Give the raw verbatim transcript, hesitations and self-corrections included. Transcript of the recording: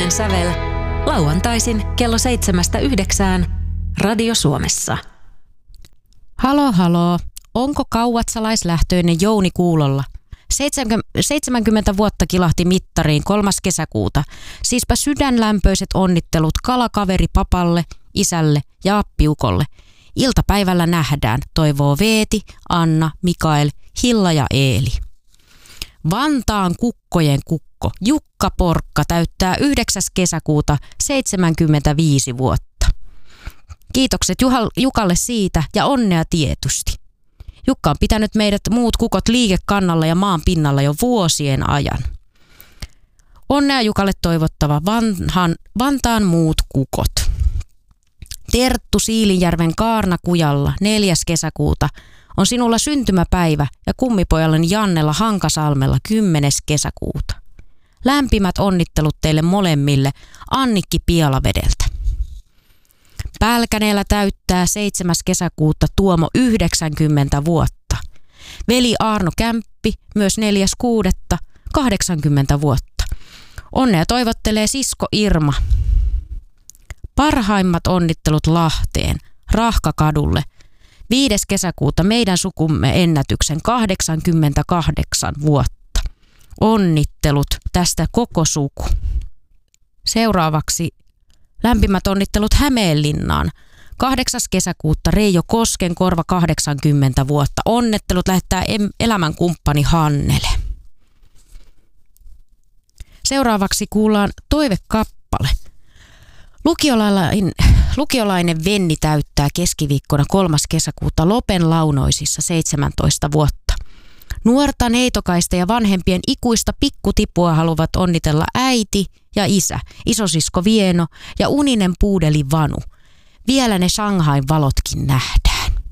Suomen sävel. Lauantaisin kello seitsemästä yhdeksään Radio Suomessa. Halo, halo. Onko kauatsalaislähtöinen Jouni kuulolla? seitsemänkymmentä vuotta kilahti mittariin kolmas kesäkuuta. Siispä sydänlämpöiset onnittelut kalakaveri papalle, isälle ja appiukolle. Iltapäivällä nähdään, toivoo Veeti, Anna, Mikael, Hilla ja Eeli. Vantaan kukkojen kukko Jukka Porkka täyttää yhdeksäs kesäkuuta seitsemänkymmentäviisi vuotta. Kiitokset Jukalle siitä ja onnea tietysti. Jukka on pitänyt meidät muut kukot liikekannalla ja maan pinnalla jo vuosien ajan. Onnea Jukalle toivottava vanhan, Vantaan muut kukot. Terttu Siilinjärven Kaarnakujalla neljäs kesäkuuta on sinulla syntymäpäivä ja kummipojallani Jannella Hankasalmella kymmenes kesäkuuta. Lämpimät onnittelut teille molemmille Annikki Pialavedeltä. Pälkäneellä täyttää seitsemäs kesäkuuta Tuomo yhdeksänkymmentä vuotta. Veli Aarno Kämppi myös neljäs kuudetta kahdeksankymmentä vuotta. Onnea toivottelee sisko Irma. Parhaimmat onnittelut Lahteen, Rahkakadulle. viides kesäkuuta meidän sukumme ennätyksen kahdeksankymmentäkahdeksan vuotta. Onnittelut tästä koko suku. Seuraavaksi lämpimät onnittelut Hämeenlinnaan. kahdeksas kesäkuuta Reijo Koskenkorva kahdeksankymmentä vuotta. Onnittelut lähettää elämänkumppani Hannele. Seuraavaksi kuullaan toivekappale. Lukiolainen, lukiolainen Venni täyttää keskiviikkona kolmas kesäkuuta Lopen launoisissa seitsemäntoista vuotta. Nuorta neitokaista ja vanhempien ikuista pikkutipua haluavat onnitella äiti ja isä, isosisko Vieno ja uninen puudeli Vanu. Vielä ne Shanghain valotkin nähdään.